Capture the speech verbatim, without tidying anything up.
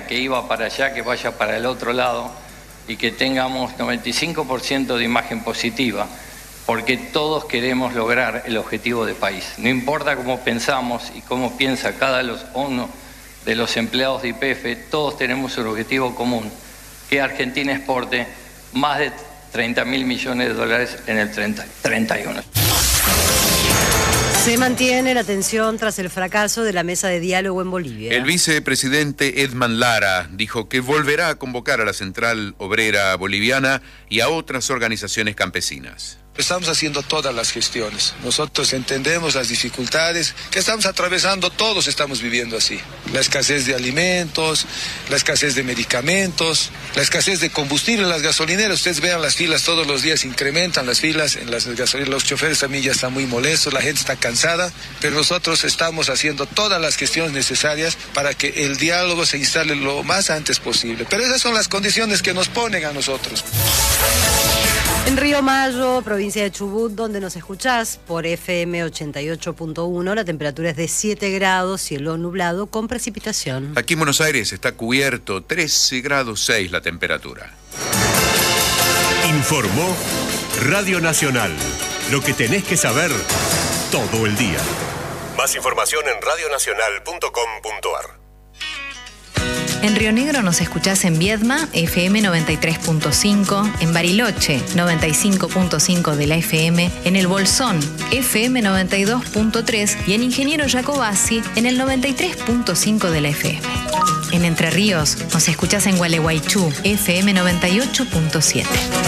que iba para allá, que vaya para el otro lado y que tengamos noventa y cinco por ciento de imagen positiva, porque todos queremos lograr el objetivo de país. No importa cómo pensamos y cómo piensa cada uno de los empleados de Y P F, todos tenemos un objetivo común, que Argentina exporte más de treinta mil millones de dólares en el treinta y uno. Se mantiene la tensión tras el fracaso de la mesa de diálogo en Bolivia. El vicepresidente Edman Lara dijo que volverá a convocar a la Central Obrera Boliviana y a otras organizaciones campesinas. Estamos haciendo todas las gestiones. Nosotros entendemos las dificultades que estamos atravesando, todos estamos viviendo así. La escasez de alimentos, la escasez de medicamentos, la escasez de combustible en las gasolineras. Ustedes vean las filas todos los días, incrementan las filas en las gasolineras. Los choferes también ya están muy molestos, la gente está cansada, pero nosotros estamos haciendo todas las gestiones necesarias para que el diálogo se instale lo más antes posible. Pero esas son las condiciones que nos ponen a nosotros. En Río Mayo, provincia de Chubut, donde nos escuchás por F M ochenta y ocho punto uno, la temperatura es de siete grados, cielo nublado con precipitación. Aquí en Buenos Aires está cubierto, trece grados seis la temperatura. Informó Radio Nacional. Lo que tenés que saber todo el día. Más información en radio nacional punto com punto a r. En Río Negro nos escuchás en Viedma, F M noventa y tres punto cinco, en Bariloche, noventa y cinco punto cinco de la F M, en El Bolsón, F M noventa y dos punto tres y en Ingeniero Jacobasi, en el noventa y tres punto cinco de la F M. En Entre Ríos nos escuchás en Gualeguaychú, F M noventa y ocho punto siete.